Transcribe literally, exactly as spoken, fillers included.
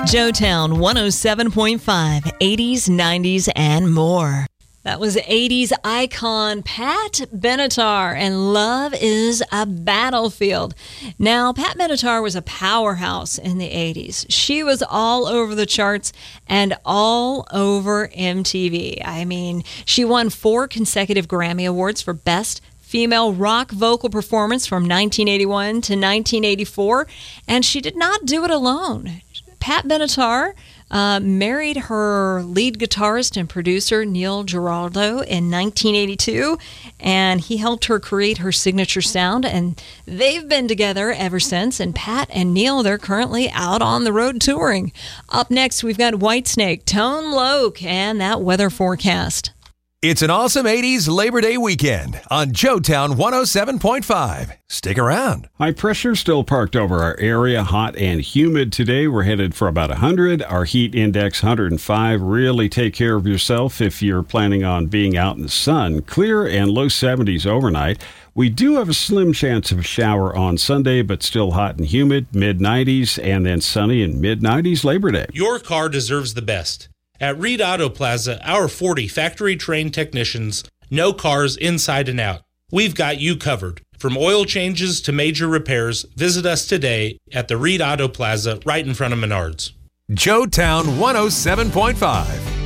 Joetown one oh seven point five, eighties, nineties, and more. That was eighties icon Pat Benatar, and Love is a Battlefield. Now, Pat Benatar was a powerhouse in the eighties. She was all over the charts and all over M T V. I mean, she won four consecutive Grammy Awards for Best Female Rock Vocal Performance from nineteen eighty-one to nineteen eighty-four, and she did not do it alone. Pat Benatar uh, married her lead guitarist and producer, Neil Giraldo, in nineteen eighty-two, and he helped her create her signature sound, and they've been together ever since. And Pat and Neil, they're currently out on the road touring. Up next, we've got Whitesnake, Tone Loc, and that weather forecast. It's an awesome eighties Labor Day weekend on Joetown one oh seven point five. Stick around. High pressure still parked over our area, hot and humid today. We're headed for about one hundred. Our heat index one hundred five. Really take care of yourself if you're planning on being out in the sun. Clear and low seventies overnight. We do have a slim chance of a shower on Sunday, but still hot and humid, mid nineties, and then sunny and mid nineties Labor Day. Your car deserves the best. At Reed Auto Plaza, our forty factory-trained technicians know cars inside and out. We've got you covered. From oil changes to major repairs, visit us today at the Reed Auto Plaza right in front of Menards. Joetown one oh seven point five.